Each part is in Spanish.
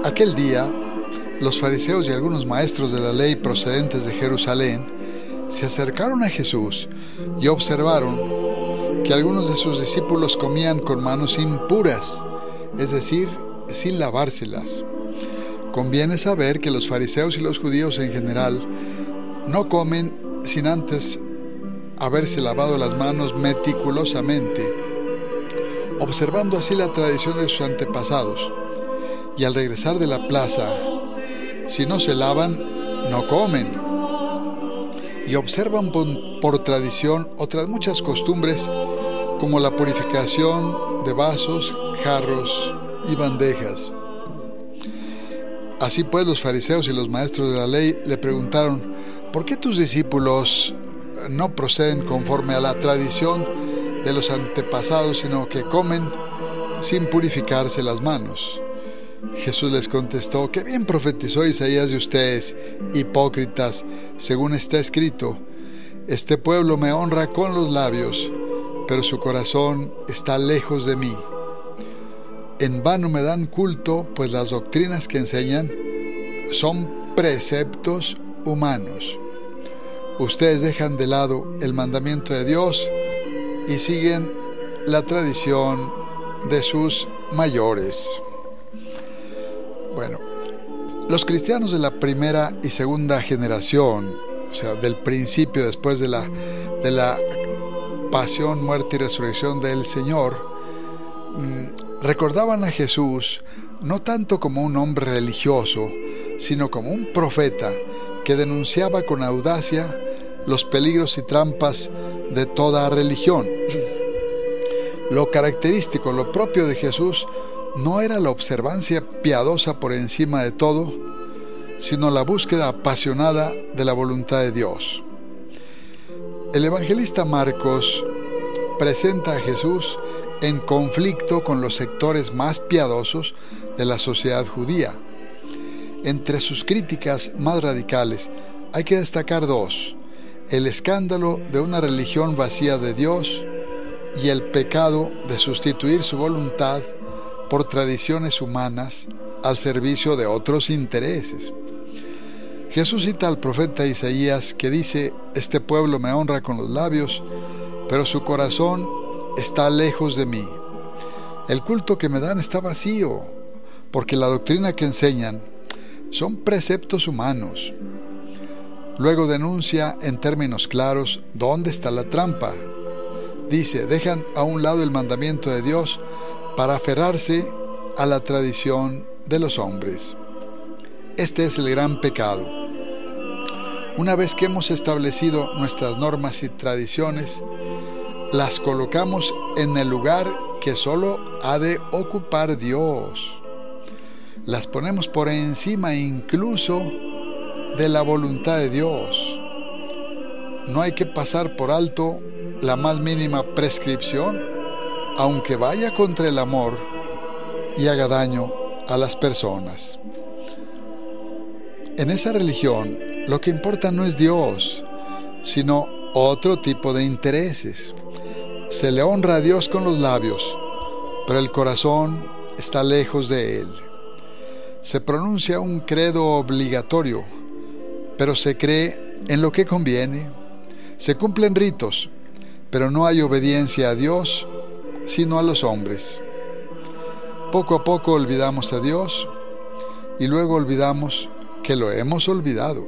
Aquel día, los fariseos y algunos maestros de la ley procedentes de Jerusalén se acercaron a Jesús y observaron que algunos de sus discípulos comían con manos impuras, es decir, sin lavárselas. Conviene saber que los fariseos y los judíos en general no comen sin antes haberse lavado las manos meticulosamente, observando así la tradición de sus antepasados. Y al regresar de la plaza, si no se lavan, no comen. Y observan por tradición otras muchas costumbres, como la purificación de vasos, jarros y bandejas. Así pues, los fariseos y los maestros de la ley le preguntaron: ¿por qué tus discípulos no proceden conforme a la tradición de los antepasados, sino que comen sin purificarse las manos? Jesús les contestó: qué bien profetizó Isaías de ustedes, hipócritas, según está escrito: este pueblo me honra con los labios, pero su corazón está lejos de mí. En vano me dan culto, pues las doctrinas que enseñan son preceptos humanos. Ustedes dejan de lado el mandamiento de Dios y siguen la tradición de sus mayores. Bueno, los cristianos de la primera y segunda generación, o sea, del principio después de la pasión, muerte y resurrección del Señor, recordaban a Jesús no tanto como un hombre religioso, sino como un profeta que denunciaba con audacia los peligros y trampas de toda religión. Lo característico, lo propio de Jesús, no era la observancia piadosa por encima de todo, sino la búsqueda apasionada de la voluntad de Dios. El evangelista Marcos presenta a Jesús en conflicto con los sectores más piadosos de la sociedad judía. Entre sus críticas más radicales hay que destacar dos: el escándalo de una religión vacía de Dios y el pecado de sustituir su voluntad por tradiciones humanas al servicio de otros intereses. Jesús cita al profeta Isaías, que dice: este pueblo me honra con los labios, pero su corazón está lejos de mí. El culto que me dan está vacío, porque la doctrina que enseñan son preceptos humanos. Luego denuncia en términos claros dónde está la trampa. Dice: dejan a un lado el mandamiento de Dios para aferrarse a la tradición de los hombres. Este es el gran pecado. Una vez que hemos establecido nuestras normas y tradiciones, las colocamos en el lugar que solo ha de ocupar Dios. Las ponemos por encima incluso de la voluntad de Dios. No hay que pasar por alto la más mínima prescripción, aunque vaya contra el amor y haga daño a las personas. En esa religión, lo que importa no es Dios, sino otro tipo de intereses. Se le honra a Dios con los labios, pero el corazón está lejos de Él. Se pronuncia un credo obligatorio, pero se cree en lo que conviene. Se cumplen ritos, pero no hay obediencia a Dios, sino a los hombres. Poco a poco olvidamos a Dios y luego olvidamos que lo hemos olvidado.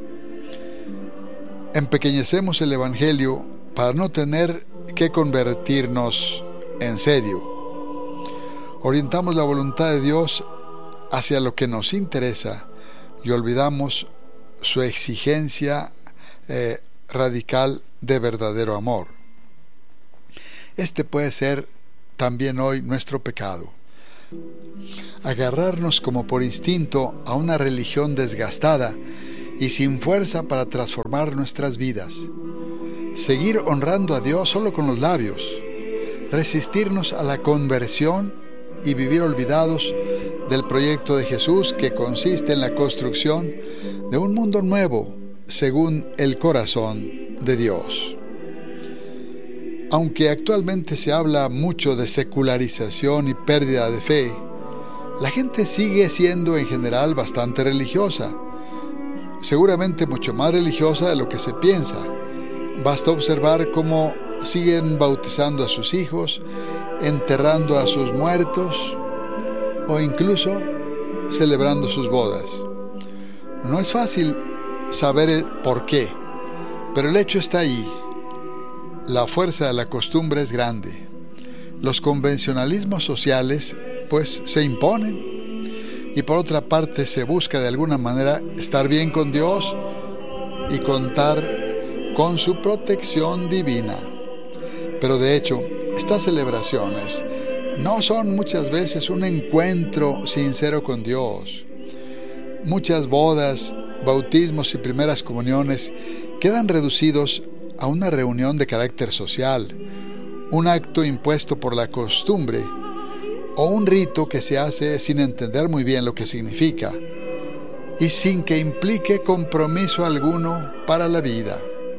Empequeñecemos el Evangelio para no tener que convertirnos en serio. Orientamos la voluntad de Dios hacia lo que nos interesa y olvidamos su exigencia radical de verdadero amor. Este puede ser también hoy nuestro pecado: agarrarnos como por instinto a una religión desgastada y sin fuerza para transformar nuestras vidas, seguir honrando a Dios solo con los labios, resistirnos a la conversión y vivir olvidados del proyecto de Jesús, que consiste en la construcción de un mundo nuevo según el corazón de Dios. Aunque actualmente se habla mucho de secularización y pérdida de fe, la gente sigue siendo en general bastante religiosa, seguramente mucho más religiosa de lo que se piensa. Basta observar cómo siguen bautizando a sus hijos, enterrando a sus muertos o incluso celebrando sus bodas. No es fácil saber el por qué, pero el hecho está ahí. La fuerza de la costumbre es grande. Los convencionalismos sociales, pues, se imponen. Y por otra parte, se busca de alguna manera estar bien con Dios y contar con su protección divina. Pero de hecho, estas celebraciones no son muchas veces un encuentro sincero con Dios. Muchas bodas, bautismos y primeras comuniones quedan reducidos a una reunión de carácter social, un acto impuesto por la costumbre o un rito que se hace sin entender muy bien lo que significa y sin que implique compromiso alguno para la vida.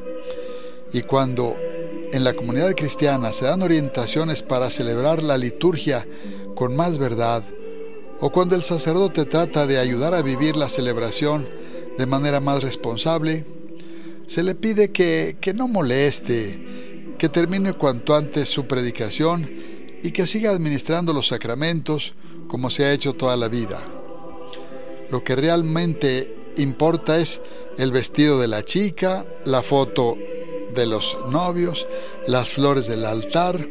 Y cuando en la comunidad cristiana se dan orientaciones para celebrar la liturgia con más verdad, o cuando el sacerdote trata de ayudar a vivir la celebración de manera más responsable, se le pide que no moleste, que termine cuanto antes su predicación y que siga administrando los sacramentos como se ha hecho toda la vida. Lo que realmente importa es el vestido de la chica, la foto de los novios, las flores del altar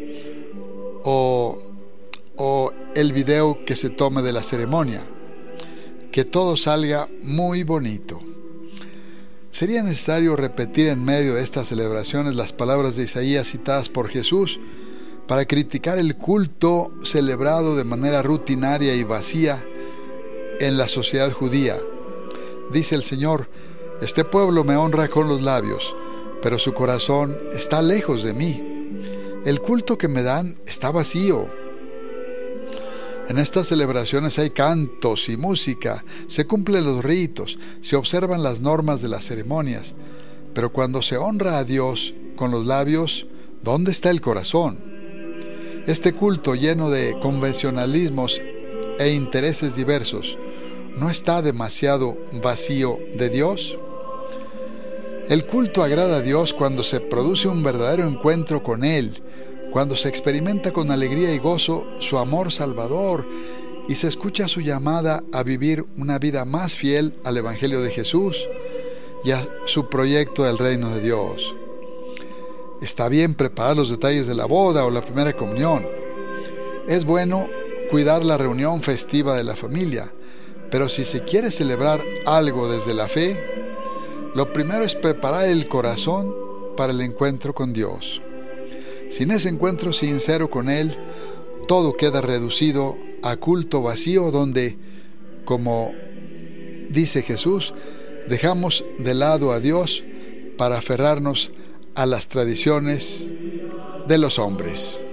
o el video que se tome de la ceremonia. Que todo salga muy bonito. Sería necesario repetir en medio de estas celebraciones las palabras de Isaías citadas por Jesús para criticar el culto celebrado de manera rutinaria y vacía en la sociedad judía. Dice el Señor: este pueblo me honra con los labios, pero su corazón está lejos de mí. El culto que me dan está vacío. En estas celebraciones hay cantos y música, se cumplen los ritos, se observan las normas de las ceremonias, pero cuando se honra a Dios con los labios, ¿dónde está el corazón? Este culto lleno de convencionalismos e intereses diversos, ¿no está demasiado vacío de Dios? El culto agrada a Dios cuando se produce un verdadero encuentro con Él, cuando se experimenta con alegría y gozo su amor salvador y se escucha su llamada a vivir una vida más fiel al Evangelio de Jesús y a su proyecto del reino de Dios. Está bien preparar los detalles de la boda o la primera comunión. Es bueno cuidar la reunión festiva de la familia, pero si se quiere celebrar algo desde la fe, lo primero es preparar el corazón para el encuentro con Dios. Sin ese encuentro sincero con Él, todo queda reducido a culto vacío donde, como dice Jesús, dejamos de lado a Dios para aferrarnos a las tradiciones de los hombres.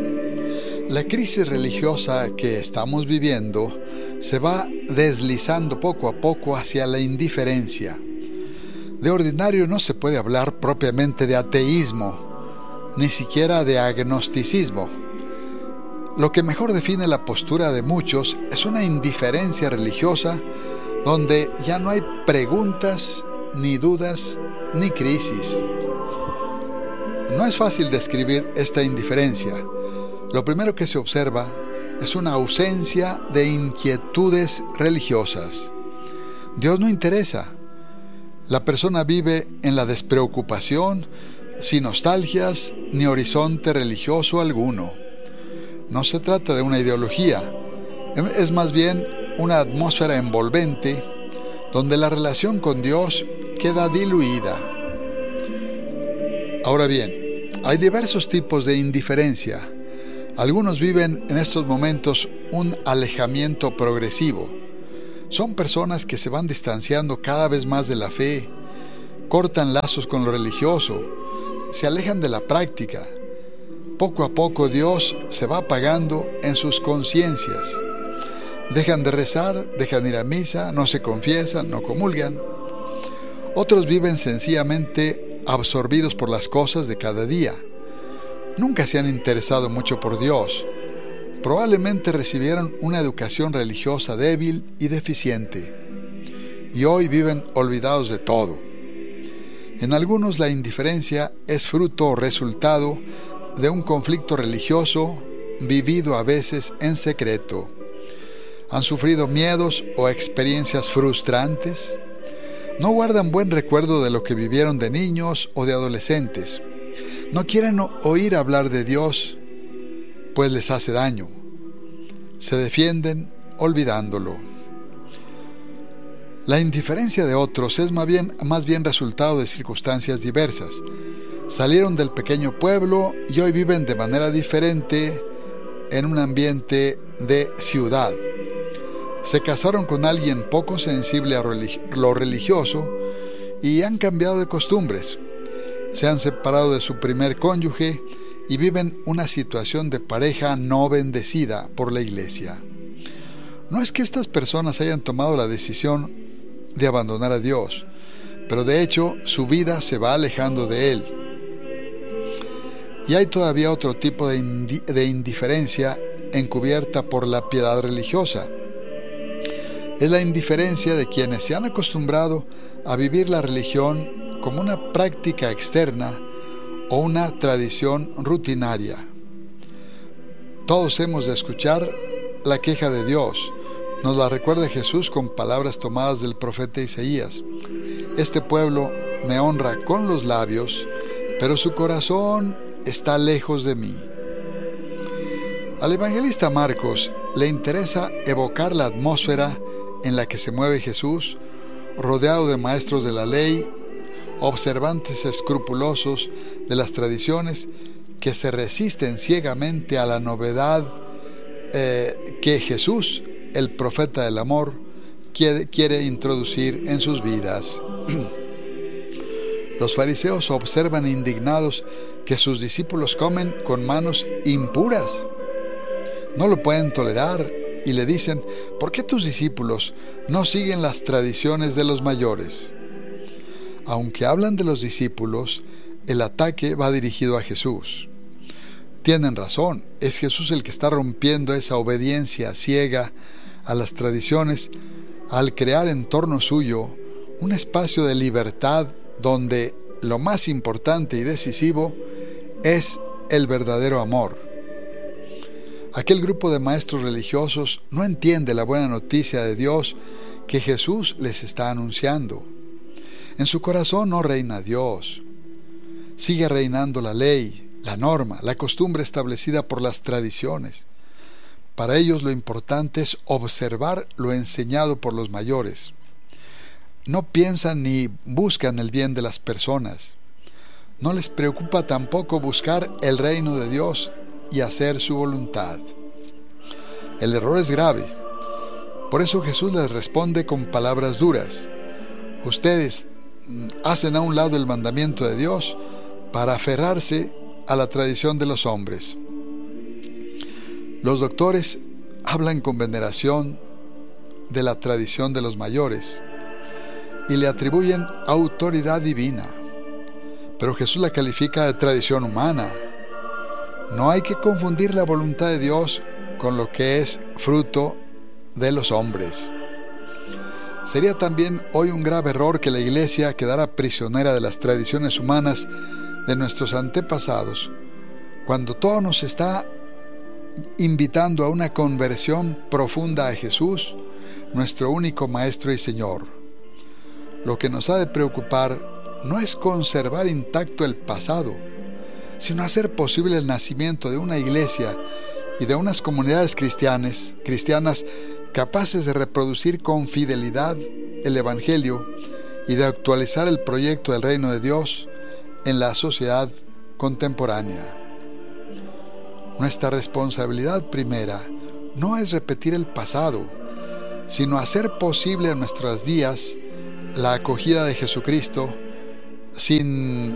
La crisis religiosa que estamos viviendo se va deslizando poco a poco hacia la indiferencia. De ordinario no se puede hablar propiamente de ateísmo, ni siquiera de agnosticismo. Lo que mejor define la postura de muchos es una indiferencia religiosa donde ya no hay preguntas, ni dudas, ni crisis. No es fácil describir esta indiferencia. Lo primero que se observa es una ausencia de inquietudes religiosas. Dios no interesa. La persona vive en la despreocupación, sin nostalgias ni horizonte religioso alguno. No se trata de una ideología, es más bien una atmósfera envolvente donde la relación con Dios queda diluida. Ahora bien, hay diversos tipos de indiferencia. Algunos viven en estos momentos un alejamiento progresivo. Son personas que se van distanciando cada vez más de la fe, cortan lazos con lo religioso, se alejan de la práctica. Poco a poco Dios se va apagando en sus conciencias. Dejan de rezar, dejan de ir a misa, no se confiesan, no comulgan. Otros viven sencillamente absorbidos por las cosas de cada día. Nunca se han interesado mucho por Dios. Probablemente recibieron una educación religiosa débil y deficiente, y hoy viven olvidados de todo. En algunos la indiferencia es fruto o resultado de un conflicto religioso vivido a veces en secreto. Han sufrido miedos o experiencias frustrantes. No guardan buen recuerdo de lo que vivieron de niños o de adolescentes. No quieren oír hablar de Dios, pues les hace daño. Se defienden olvidándolo. La indiferencia de otros es más bien resultado de circunstancias diversas. Salieron del pequeño pueblo y hoy viven de manera diferente en un ambiente de ciudad. Se casaron con alguien poco sensible a lo religioso y han cambiado de costumbres. Se han separado de su primer cónyuge y viven una situación de pareja no bendecida por la iglesia. No es que estas personas hayan tomado la decisión de abandonar a Dios, pero de hecho su vida se va alejando de Él. Y hay todavía otro tipo de indiferencia encubierta por la piedad religiosa. Es la indiferencia de quienes se han acostumbrado a vivir la religión como una práctica externa o una tradición rutinaria. Todos hemos de escuchar la queja de Dios. Nos la recuerda Jesús con palabras tomadas del profeta Isaías. Este pueblo me honra con los labios, pero su corazón está lejos de mí. Al evangelista Marcos le interesa evocar la atmósfera en la que se mueve Jesús, rodeado de maestros de la ley, observantes escrupulosos de las tradiciones que se resisten ciegamente a la novedad que Jesús, el profeta del amor, quiere introducir en sus vidas. Los fariseos observan indignados que sus discípulos comen con manos impuras. No lo pueden tolerar y le dicen: ¿por qué tus discípulos no siguen las tradiciones de los mayores? Aunque hablan de los discípulos, el ataque va dirigido a Jesús. Tienen razón, es Jesús el que está rompiendo esa obediencia ciega a las tradiciones al crear en torno suyo un espacio de libertad donde lo más importante y decisivo es el verdadero amor. Aquel grupo de maestros religiosos no entiende la buena noticia de Dios que Jesús les está anunciando. En su corazón no reina Dios. Sigue reinando la ley, la norma, la costumbre establecida por las tradiciones. Para ellos lo importante es observar lo enseñado por los mayores. No piensan ni buscan el bien de las personas. No les preocupa tampoco buscar el reino de Dios y hacer su voluntad. El error es grave. Por eso Jesús les responde con palabras duras. Ustedes hacen a un lado el mandamiento de Dios para aferrarse a la tradición de los hombres. Los doctores hablan con veneración de la tradición de los mayores y le atribuyen autoridad divina, pero Jesús la califica de tradición humana. No hay que confundir la voluntad de Dios con lo que es fruto de los hombres. Sería también hoy un grave error que la Iglesia quedara prisionera de las tradiciones humanas de nuestros antepasados, cuando todo nos está invitando a una conversión profunda a Jesús, nuestro único Maestro y Señor. Lo que nos ha de preocupar no es conservar intacto el pasado, sino hacer posible el nacimiento de una iglesia y de unas comunidades cristianas capaces de reproducir con fidelidad el Evangelio y de actualizar el proyecto del reino de Dios en la sociedad contemporánea. Nuestra responsabilidad primera no es repetir el pasado, sino hacer posible en nuestros días la acogida de Jesucristo sin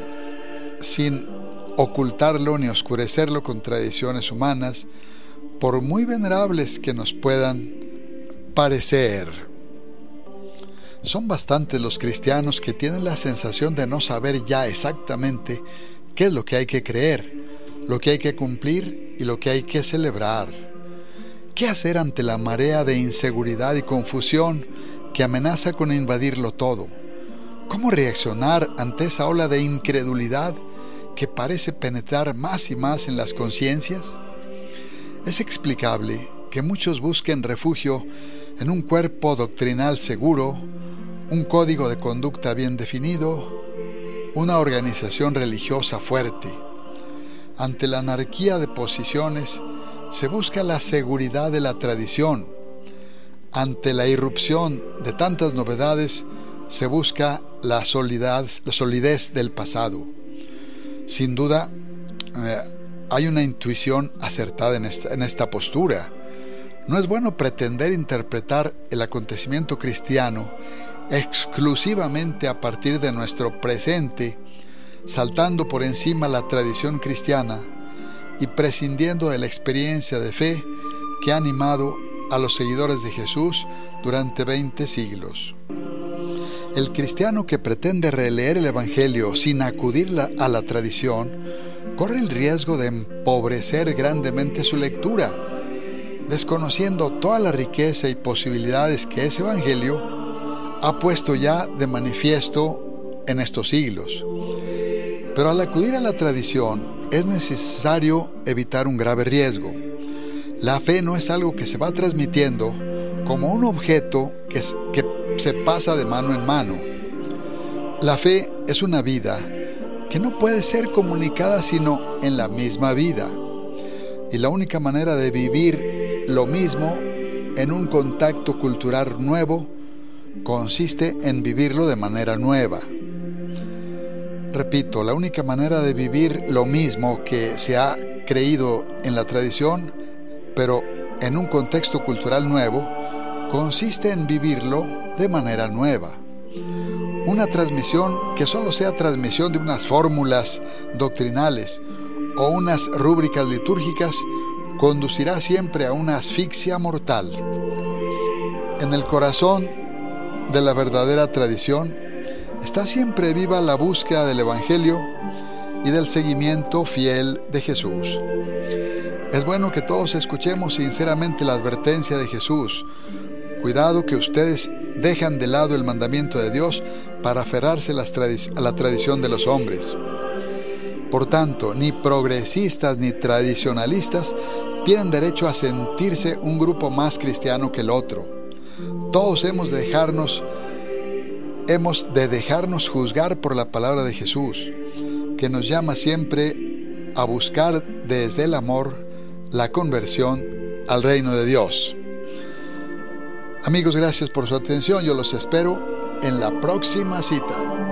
ocultarlo ni oscurecerlo con tradiciones humanas, por muy venerables que nos puedan parecer. Son bastantes los cristianos que tienen la sensación de no saber ya exactamente qué es lo que hay que creer, lo que hay que cumplir y lo que hay que celebrar. ¿Qué hacer ante la marea de inseguridad y confusión que amenaza con invadirlo todo? ¿Cómo reaccionar ante esa ola de incredulidad que parece penetrar más y más en las conciencias? Es explicable que muchos busquen refugio en un cuerpo doctrinal seguro, un código de conducta bien definido, una organización religiosa fuerte. Ante la anarquía de posiciones, se busca la seguridad de la tradición. Ante la irrupción de tantas novedades, se busca la solidez del pasado. Sin duda, hay una intuición acertada en esta postura. No es bueno pretender interpretar el acontecimiento cristiano exclusivamente a partir de nuestro presente, saltando por encima la tradición cristiana y prescindiendo de la experiencia de fe que ha animado a los seguidores de Jesús durante 20 siglos. El cristiano que pretende releer el Evangelio sin acudir a la tradición corre el riesgo de empobrecer grandemente su lectura, desconociendo toda la riqueza y posibilidades que ese Evangelio ha puesto ya de manifiesto en estos siglos. Pero al acudir a la tradición es necesario evitar un grave riesgo. La fe no es algo que se va transmitiendo como un objeto que se pasa de mano en mano. La fe es una vida que no puede ser comunicada sino en la misma vida. Y la única manera de vivir lo mismo en un contacto cultural nuevo consiste en vivirlo de manera nueva. Repito, la única manera de vivir lo mismo que se ha creído en la tradición, pero en un contexto cultural nuevo, consiste en vivirlo de manera nueva. Una transmisión que solo sea transmisión de unas fórmulas doctrinales o unas rúbricas litúrgicas conducirá siempre a una asfixia mortal. En el corazón de la verdadera tradición está siempre viva la búsqueda del Evangelio y del seguimiento fiel de Jesús. Es bueno que todos escuchemos sinceramente la advertencia de Jesús. Cuidado que ustedes dejan de lado el mandamiento de Dios para aferrarse a la tradición de los hombres. Por tanto, ni progresistas ni tradicionalistas tienen derecho a sentirse un grupo más cristiano que el otro. Todos hemos de dejarnos juzgar por la palabra de Jesús, que nos llama siempre a buscar desde el amor la conversión al reino de Dios. Amigos, gracias por su atención. Yo los espero en la próxima cita.